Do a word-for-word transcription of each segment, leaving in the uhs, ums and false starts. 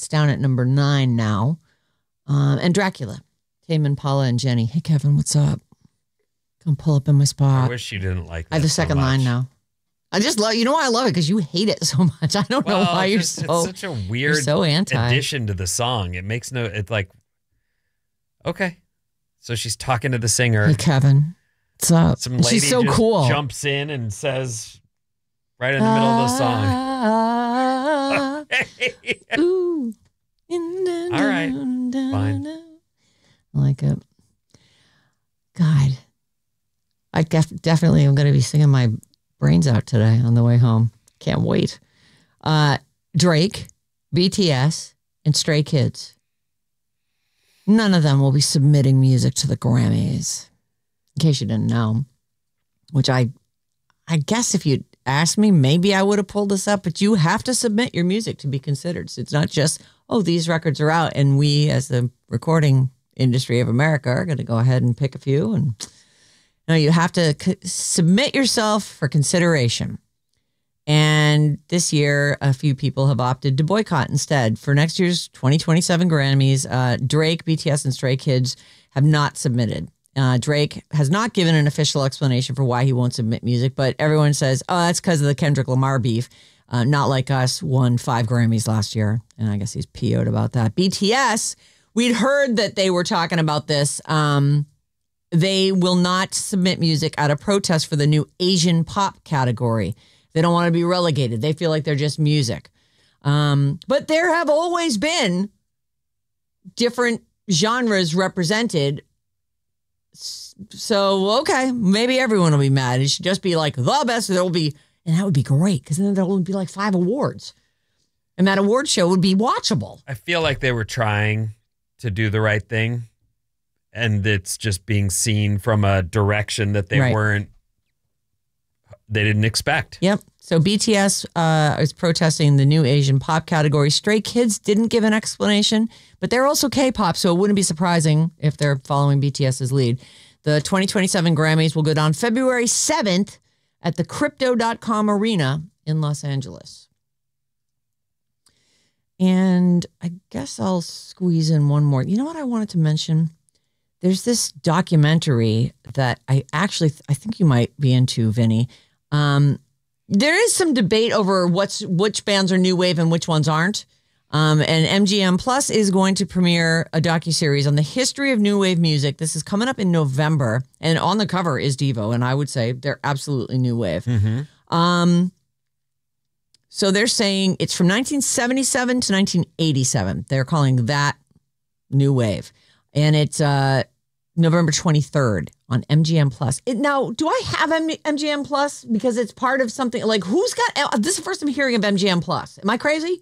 It's down at number nine now. Um, and Dracula, Tame Impala and Jenny. Hey, Kevin, what's up? Come pull up in my spot. I wish you didn't like that I have the second so line now. I just love, you know why I love it? Because you hate it so much. I don't well, know why you're just, so, it's such a weird so anti. addition to the song. It makes no, it's like, okay. So she's talking to the singer. Hey, Kevin, what's up? Some lady She's so just cool. jumps in and says, right in the middle of the song. Ah, ooh. All right, fine. I like it. God, I def- definitely am going to be singing my brains out today on the way home. Can't wait. Uh, Drake, B T S, and Stray Kids. None of them will be submitting music to the Grammys. In case you didn't know, which I, I guess if you'd asked me, maybe I would have pulled this up, but you have to submit your music to be considered. So it's not just, oh, these records are out and we as the recording industry of America are going to go ahead and pick a few. And no, you have to c- submit yourself for consideration. And this year, a few people have opted to boycott instead. For next year's twenty twenty-seven Grammys, uh, Drake, B T S, and Stray Kids have not submitted. Uh, Drake has not given an official explanation for why he won't submit music, but everyone says, oh, that's because of the Kendrick Lamar beef. Uh, Not Like Us won five Grammys last year, and I guess he's P O'd about that. B T S, we'd heard that they were talking about this. Um, they will not submit music out of protest for the new Asian pop category. They don't want to be relegated. They feel like they're just music. Um, but there have always been different genres represented. So, okay, maybe everyone will be mad. It should just be like the best. There will be, and that would be great because then there will be like five awards. And that award show would be watchable. I feel like they were trying to do the right thing. And it's just being seen from a direction that they Right. weren't, they didn't expect. Yep. So B T S uh, is protesting the new Asian pop category. Stray Kids didn't give an explanation, but they're also K-pop, so it wouldn't be surprising if they're following BTS's lead. The twenty twenty-seven Grammys will go down February seventh at the Crypto dot com Arena in Los Angeles. And I guess I'll squeeze in one more. You know what I wanted to mention? There's this documentary that I actually, I think you might be into, Vinny. Um, there is some debate over what's which bands are new wave and which ones aren't. Um, and M G M Plus is going to premiere a docuseries on the history of new wave music. This is coming up in November, and on the cover is Devo, and I would say they're absolutely new wave. Mm-hmm. Um, so they're saying it's from nineteen seventy-seven to nineteen eighty-seven. They're calling that new wave, and it's uh, November twenty-third on M G M Plus. It, now, do I have M- MGM Plus because it's part of something like who's got? This is the first I'm hearing of M G M Plus. Am I crazy?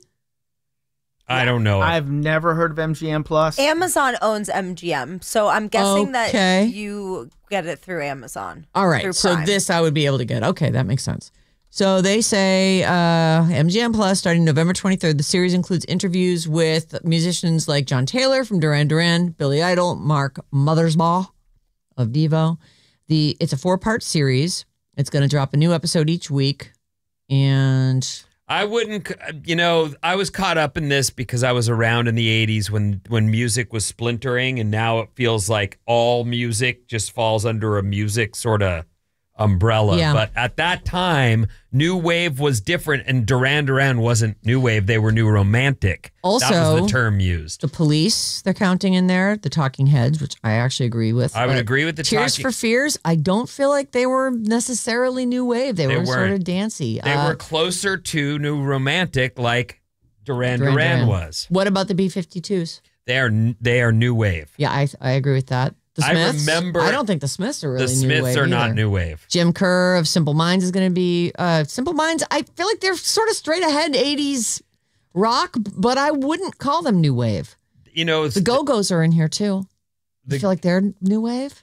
I don't know. I've never heard of M G M Plus. Amazon owns M G M, so I'm guessing Okay. that you get it through Amazon. All right, through so Prime. this I would be able to get. Okay, that makes sense. So they say uh, M G M Plus starting November twenty-third. The series includes interviews with musicians like John Taylor from Duran Duran, Billy Idol, Mark Mothersbaugh of Devo. The It's a four-part series. It's going to drop a new episode each week. And I wouldn't, you know, I was caught up in this because I was around in the eighties when, when music was splintering, and now it feels like all music just falls under a music sort of umbrella. Yeah. But at that time, new wave was different, and Duran Duran wasn't new wave. They were new romantic. Also, that was the term used. the Police, they're counting in there. The Talking Heads, which I actually agree with. I would But agree with the Tears Talking- for Fears, I don't feel like they were necessarily new wave. They, They were sort weren't. of dancey. They Uh, were closer to new romantic like Duran Duran Duran, Duran. was. What about the B fifty-twos? They are they are new wave. Yeah, I I agree with that. The I Smiths? remember- I don't think the Smiths are really the new Smiths wave are not either. new wave. Jim Kerr of Simple Minds is going to be uh, Simple Minds. I feel like they're sort of straight ahead eighties rock, but I wouldn't call them new wave. You know, it's The Go Go's are in here too. The- I feel like they're new wave.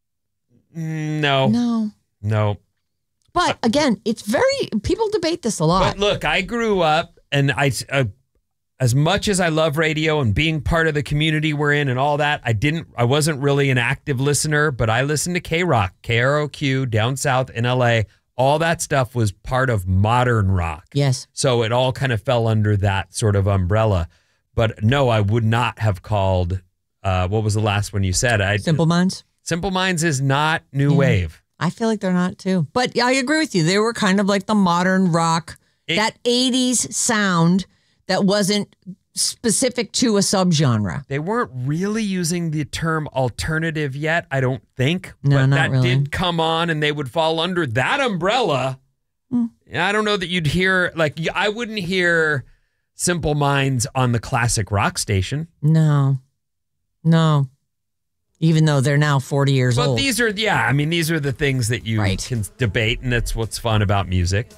no, No, no. but again, it's very people debate this a lot. But look, I grew up, and I, uh, as much as I love radio and being part of the community we're in and all that, I didn't, I wasn't really an active listener, but I listened to K-Rock, K R O Q, down south in L A. All that stuff was part of modern rock. Yes. So it all kind of fell under that sort of umbrella. But no, I would not have called. Uh, what was the last one you said? I, Simple Minds. Simple Minds is not new Yeah. wave. I feel like they're not too. But yeah, I agree with you. They were kind of like the modern rock, It- that eighties sound that wasn't specific to a subgenre. They weren't really using the term alternative yet, I don't think. No, but not that really. did come on and they would fall under that umbrella. Mm. I don't know that you'd hear, like, I wouldn't hear Simple Minds on the classic rock station. No, no. Even though they're now forty years But old. these are, yeah, I mean, these are the things that you Right. can debate, and that's what's fun about music.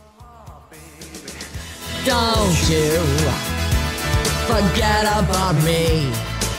Don't you forget about me.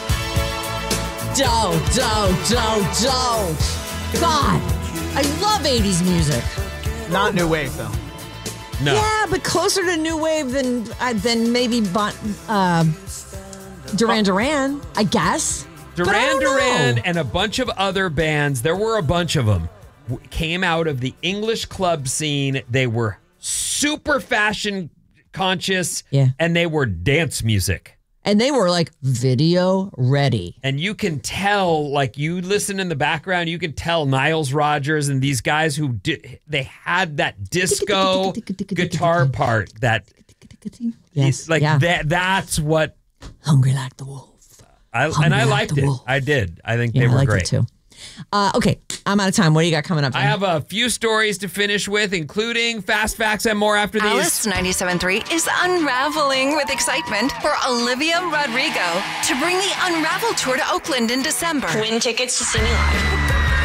Don't, don't, don't, don't. God, I love eighties music. Not new wave though. No. Yeah, but closer to new wave than uh, than maybe bon, uh, Duran Duran, I guess. But I Duran don't know. Duran and a bunch of other bands, there were a bunch of them, w- came out of the English club scene. They were super fashion conscious, Yeah. and they were dance music. And they were like video ready. And you can tell, like, you listen in the background, you can tell Niles Rodgers and these guys who di- they had that disco guitar part that, Yes, like, yeah. that. That's what Hungry like the wolf. I Hungry and I like liked the it. wolf. I did. I think Yeah, they I were liked great it too. Uh, okay, I'm out of time. What do you got coming up? I Jen? have a few stories to finish with, including fast facts and more after these. Alice ninety-seven point three is unraveling with excitement for Olivia Rodrigo to bring the Unravel Tour to Oakland in December. Win tickets to see me live.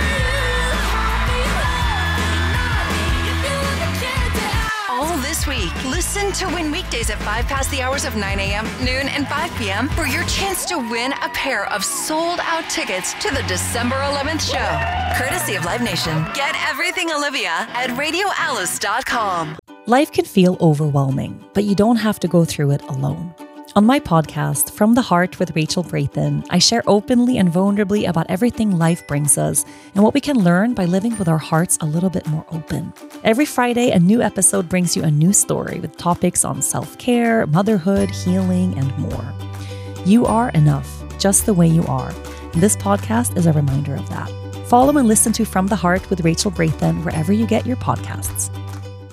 All this week, listen to Win weekdays at five past the hours of nine a.m., noon, and five p.m. for your chance to win a pair of sold-out tickets to the December eleventh show. Courtesy of Live Nation. Get everything Olivia at radio alice dot com. Life can feel overwhelming, but you don't have to go through it alone. On my podcast, From the Heart with Rachel Brathen, I share openly and vulnerably about everything life brings us and what we can learn by living with our hearts a little bit more open. Every Friday, a new episode brings you a new story with topics on self-care, motherhood, healing, and more. You are enough, just the way you are. And this podcast is a reminder of that. Follow and listen to From the Heart with Rachel Brathen wherever you get your podcasts.